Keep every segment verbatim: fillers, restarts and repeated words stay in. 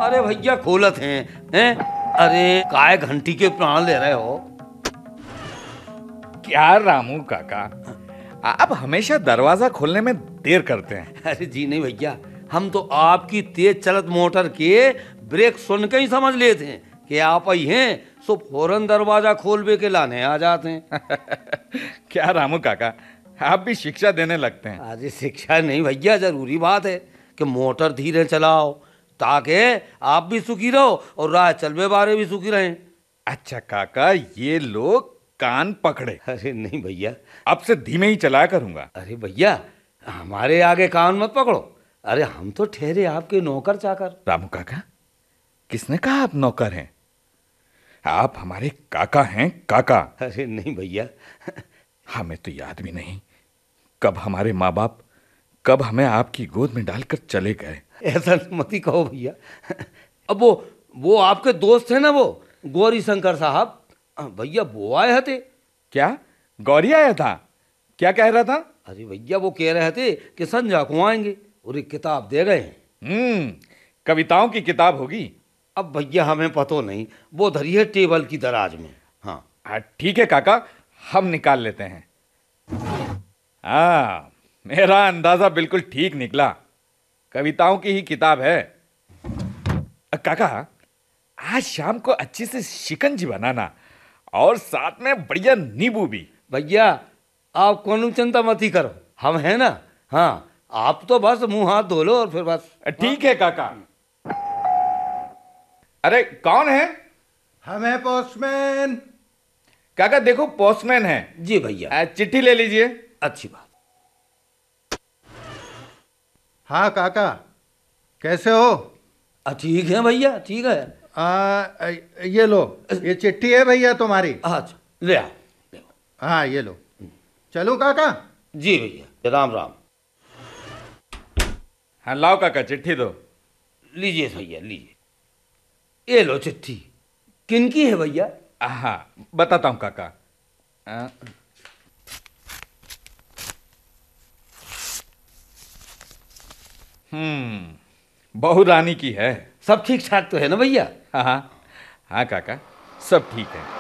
अरे भैया खोलत हैं हैं। अरे काय घंटी के प्राण ले रहे हो? क्या रामू काका, आप हमेशा दरवाजा खोलने में देर करते हैं। अरे जी नहीं भैया, हम तो आपकी तेज चलत मोटर के ब्रेक सुन के ही समझ लेते हैं कि आप आई हैं, सो फौरन दरवाजा खोलवे के लाने आ जाते हैं। क्या रामू काका, आप भी शिक्षा देने लगते हैं। अरे शिक्षा नहीं भैया, जरूरी बात है कि मोटर धीरे चलाओ ताकि आप भी सुखी रहो और राह चलवे वाले भी सुखी रहें। अच्छा काका, ये लोग कान पकड़े। अरे नहीं भैया, अब से धीमे ही चलाया करूंगा। अरे भैया हमारे आगे कान मत पकड़ो। अरे हम तो ठहरे आपके नौकर चाकर। रामू काका, किसने कहा आप नौकर हैं? आप हमारे काका हैं, काका। अरे नहीं भैया, हमें तो याद भी नहीं कब हमारे माँ बाप कब हमें आपकी गोद में डालकर चले गए। ऐसा मत ही कहो भैया। अब वो वो आपके दोस्त है ना, वो गौरी शंकर साहब भैया, वो आए थे। क्या गौरी आया था? क्या कह रहा था? अरे भैया वो कह रहे थे कि संजा को आएंगे और एक किताब दे गए हैं। हम्म कविताओं की किताब होगी। अब भैया हमें पतो नहीं, वो धरी है टेबल की दराज में। हाँ ठीक है काका, हम निकाल लेते हैं। हाँ, मेरा अंदाजा बिल्कुल ठीक निकला, कविताओं की ही किताब है। काका, आज शाम को अच्छी से शिकंजी बनाना और साथ में बढ़िया नींबू भी। भैया आप कोनो चिंता मत ही करो, हम हैं ना। हाँ आप तो बस मुंह हाथ धो लो और फिर बस। ठीक है काका। अरे कौन है? हम हैं पोस्टमैन। काका देखो, पोस्टमैन है। जी भैया। चिट्ठी ले लीजिए। अच्छी बात। हाँ काका, कैसे हो? ठीक है भैया, ठीक है। आ, ये लो, ये चिट्ठी है भैया तुम्हारी। अच्छा ले आओ, ले आओ। हाँ ये लो। चलूं काका? जी भैया, राम राम। हाँ लाओ काका, चिट्ठी दो। लीजिए भैया लीजिए, ये लो चिट्ठी। किनकी है भैया? हाँ बताता हूँ काका। आ, हम्म बहू रानी की है। सब ठीक ठाक तो है ना भैया? हाँ हाँ हाँ काका, सब ठीक है।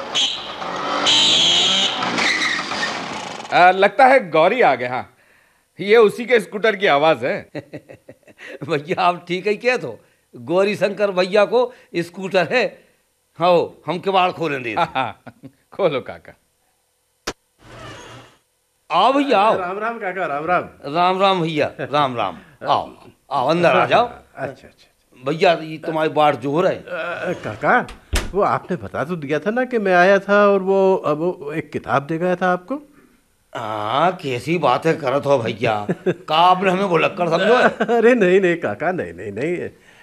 आ, लगता है गौरी आ गया। हाँ, ये उसी के स्कूटर की आवाज है। भैया आप ठीक है क्या? तो गौरी शंकर भैया को स्कूटर है। हाँ हम किवाड़ खोलें दे। हाँ, हाँ, खोलो काका। आओ भैया आओ। राम राम काका, राम राम। राम राम भैया, राम राम। आओ आओ अंदर आ जाओ। अच्छा अच्छा भैया ये तुम्हारी बाट जोर है। आ, काका, वो आपने बता तो दिया था ना कि मैं आया था और वो अब वो एक किताब दे गया था आपको। हाँ कैसी बातें करत हो भैया, का आपने हमें भुलक्कड़ समझो है? अरे नहीं नहीं काका, नहीं नहीं नहीं,